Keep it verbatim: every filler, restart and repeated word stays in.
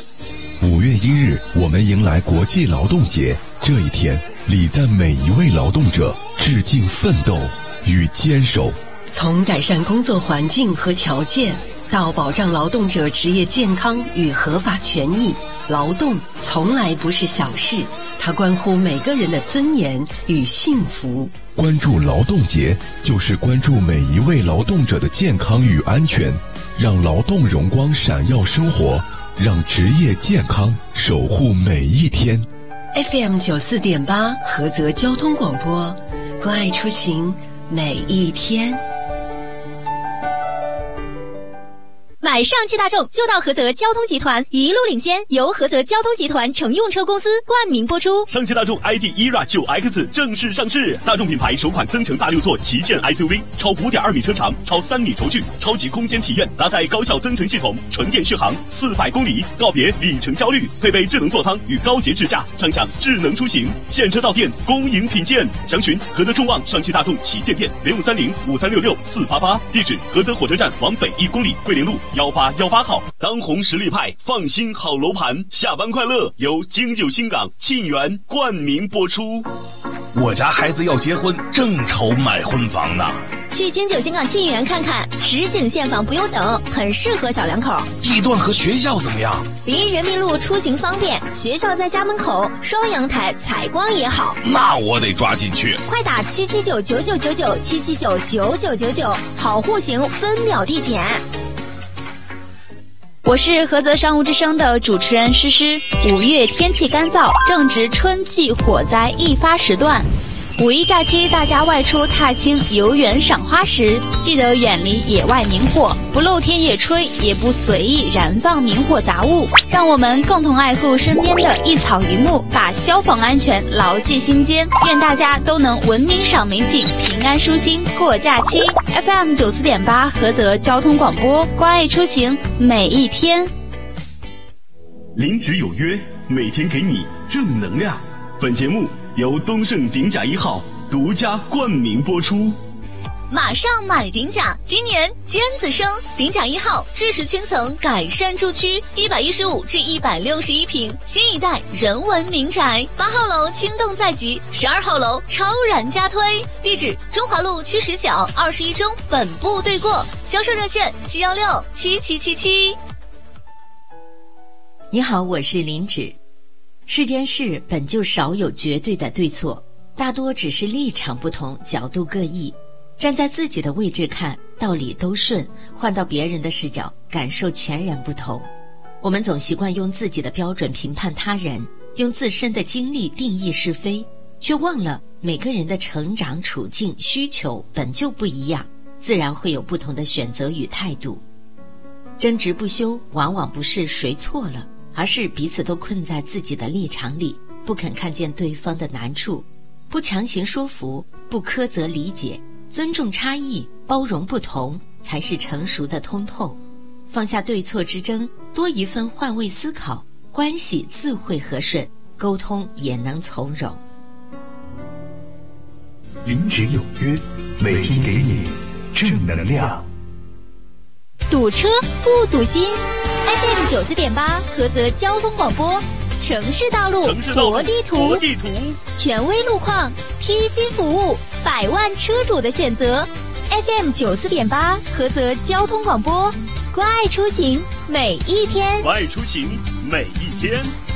五月一日，我们迎来国际劳动节。这一天，礼赞每一位劳动者，致敬奋斗与坚守。 从改善工作环境和条件，到保障劳动者职业健康与合法权益，劳动从来不是小事，它关乎每个人的尊严与幸福。 关注劳动节，就是关注每一位劳动者的健康与安全，让劳动荣光闪耀生活，让职业健康守护每一天。 F M 九四点八菏泽交通广播，关爱出行每一天。 买上汽大众就到菏泽交通集团，一路领先，由菏泽交通集团乘用车公司冠名播出。 上汽大众 I D E R A 九 X 正式上市，大众品牌首款增程大六座旗舰 S U V， 超 五点二米车长，超三米轴距，超级空间体验，搭载高效增程系统，纯电续航四百公里，告别里程焦虑，配备智能座舱与高节智驾，畅享智能出行。现车到店，恭迎品鉴。详询菏泽众旺上汽大众旗舰店零五三零五三六六四八八，地址菏泽火车站往北一公里，桂林路幺八幺八号。当红实力派，放心好楼盘，下班快乐由京九新港沁园冠名播出。 我家孩子要结婚，正愁买婚房呢。 去京九新港沁园看看，实景现房不用等，很适合小两口。 地段和学校怎么样？ 离人民路出行方便，学校在家门口，双阳台，采光也好。 那我得抓紧去。 快打七七九九九九九七七九九九九九，好户型分秒递减。 我是菏泽商务之声的主持人诗诗。五月天气干燥，正值春季火灾易发时段。五一假期，大家外出踏青、游园、赏花时，记得远离野外明火，不露天野炊，也不随意燃放明火杂物。让我们共同爱护身边的一草一木，把消防安全牢记心间。愿大家都能文明赏美景，平安舒心过假期。F M 九四点八菏泽交通广播，关爱出行每一天。 零值有约，每天给你正能量。本节目由东盛鼎甲一号独家冠名播出。 马上买鼎甲，今年尖子生，鼎甲一号智识圈层改善住区，一百一十五至一百六十一平，新一代人文民宅。八号楼轻动在即，十二号楼超然加推。地址中华路区十角二十一中本部对过，销售热线七幺六七七七七。 你好，我是林芷。世间事本就少有绝对的对错，大多只是立场不同，角度各异。站在自己的位置看，道理都顺，换到别人的视角，感受全然不同。我们总习惯用自己的标准评判他人，用自身的经历定义是非，却忘了每个人的成长处境需求本就不一样，自然会有不同的选择与态度。争执不休，往往不是谁错了，而是彼此都困在自己的立场里，不肯看见对方的难处，不强行说服，不苛责理解，尊重差异，包容不同，才是成熟的通透。放下对错之争，多一份换位思考，关系自会和顺，沟通也能从容。 零值有约，每天给你正能量。 堵车不堵心。F M 九四点八菏泽交通广播，城市道路国地图， 国地图权威路况，贴心服务，百万车主的选择。F M 九四点八菏泽交通广播，关爱出行每一天， 关爱出行每一天。